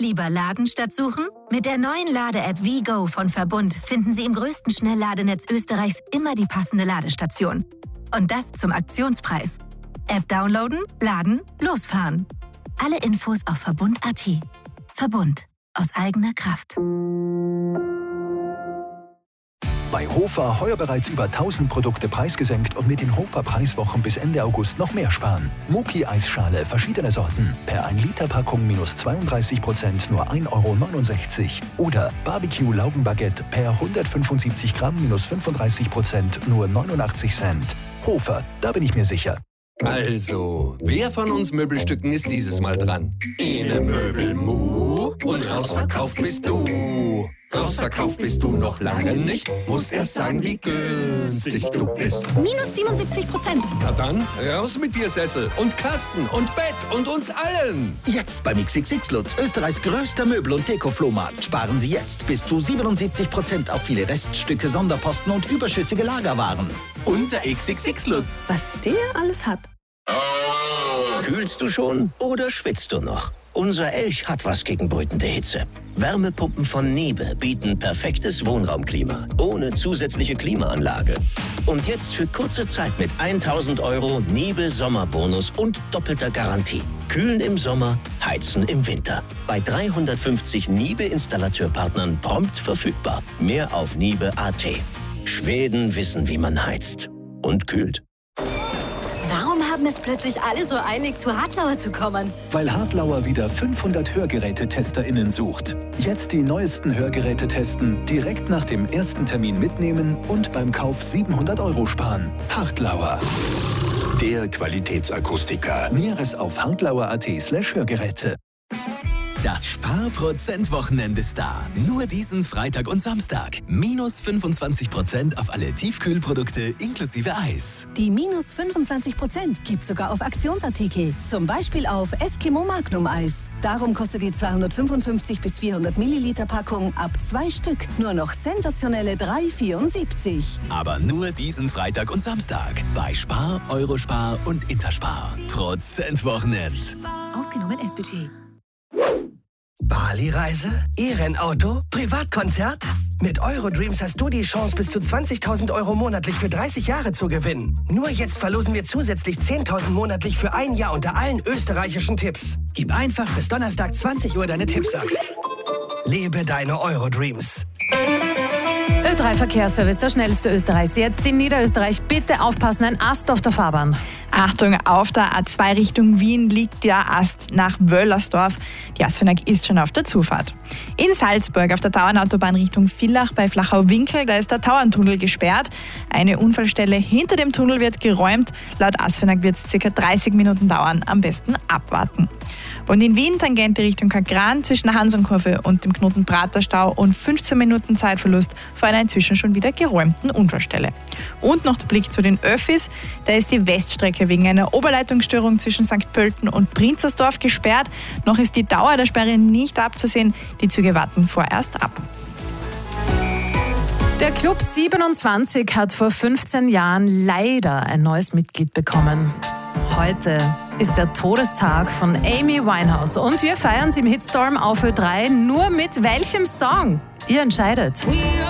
Lieber laden statt suchen? Mit der neuen Lade-App WeGo von Verbund finden Sie im größten Schnellladenetz Österreichs immer die passende Ladestation. Und das zum Aktionspreis. App downloaden, laden, losfahren. Alle Infos auf Verbund.at. Verbund. Aus eigener Kraft. Bei Hofer heuer bereits über 1000 Produkte preisgesenkt und mit den Hofer Preiswochen bis Ende August noch mehr sparen. Muki-Eisschale verschiedene Sorten. Per 1 Liter Packung minus 32% nur 1,69 €. Oder Barbecue-Laugenbaguette per 175 Gramm minus 35% nur 89 Cent. Hofer, da bin ich mir sicher. Also, wer von uns Möbelstücken ist dieses Mal dran? Ene Möbelmu und rausverkauft bist du. Rausverkauft bist du noch lange nicht. Musst erst sagen, wie günstig du bist. Minus 77%. Na dann, raus mit dir, Sessel und Kasten und Bett und uns allen. Jetzt beim XXX Lutz, Österreichs größter Möbel- und Deko-Flohmarkt. Sparen Sie jetzt bis zu 77% auf viele Reststücke, Sonderposten und überschüssige Lagerwaren. Unser XXX Lutz. Was der alles hat. Kühlst du schon oder schwitzt du noch? Unser Elch hat was gegen brütende Hitze. Wärmepumpen von Niebe bieten perfektes Wohnraumklima, ohne zusätzliche Klimaanlage. Und jetzt für kurze Zeit mit 1.000 € Niebe Sommerbonus und doppelter Garantie. Kühlen im Sommer, heizen im Winter. Bei 350 Niebe-Installateurpartnern prompt verfügbar. Mehr auf niebe.at. Schweden wissen, wie man heizt und kühlt. Warum haben es plötzlich alle so eilig, zu Hartlauer zu kommen? Weil Hartlauer wieder 500 HörgerätetesterInnen sucht. Jetzt die neuesten Hörgeräte testen, direkt nach dem ersten Termin mitnehmen und beim Kauf 700 € sparen. Hartlauer. Der Qualitätsakustiker. Näheres auf hartlauer.at/Hörgeräte. Das Sparprozent-Wochenende ist da. Nur diesen Freitag und Samstag. Minus 25% auf alle Tiefkühlprodukte inklusive Eis. Die minus 25% gibt sogar auf Aktionsartikel. Zum Beispiel auf Eskimo Magnum Eis. Darum kostet die 255 bis 400 Milliliter Packung ab 2 Stück nur noch sensationelle 3,74. Aber nur diesen Freitag und Samstag. Bei Spar, Eurospar und Interspar. Prozentwochenend. Ausgenommen S-Budget. Bali-Reise? E-Rennauto? Privatkonzert? Mit Eurodreams hast du die Chance, bis zu 20.000 € monatlich für 30 Jahre zu gewinnen. Nur jetzt verlosen wir zusätzlich 10.000 monatlich für ein Jahr unter allen österreichischen Tipps. Gib einfach bis Donnerstag 20 Uhr deine Tipps ab. Lebe deine Eurodreams. Ö3 Verkehrsservice, der schnellste Österreichs. Jetzt in Niederösterreich. Bitte aufpassen, ein Ast auf der Fahrbahn. Achtung, auf der A2 Richtung Wien liegt der Ast nach Wöllersdorf. Die Asfinag ist schon auf der Zufahrt. In Salzburg auf der Tauernautobahn Richtung Villach bei Flachau-Winkel, da ist der Tauerntunnel gesperrt. Eine Unfallstelle hinter dem Tunnel wird geräumt. Laut Asfinag wird es ca. 30 Minuten dauern. Am besten abwarten. Und in Wien Tangente Richtung Kagran zwischen der Hansonkurve und dem Knoten Praterstau und 15 Minuten Zeitverlust vor einer inzwischen schon wieder geräumten Unfallstelle. Und noch der Blick zu den Öffis. Da ist die Weststrecke wegen einer Oberleitungsstörung zwischen St. Pölten und Prinzersdorf gesperrt. Noch ist die Dauer der Sperre nicht abzusehen. Die Züge warten vorerst ab. Der Club 27 hat vor 15 Jahren leider ein neues Mitglied bekommen. Heute ist der Todestag von Amy Winehouse und wir feiern sie im Hitstorm auf Ö3 nur mit welchem Song? Ihr entscheidet.